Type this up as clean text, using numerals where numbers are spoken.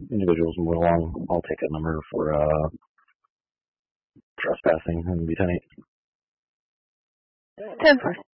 individuals move along. I'll take a number for trespassing and be 10-8. 10-4.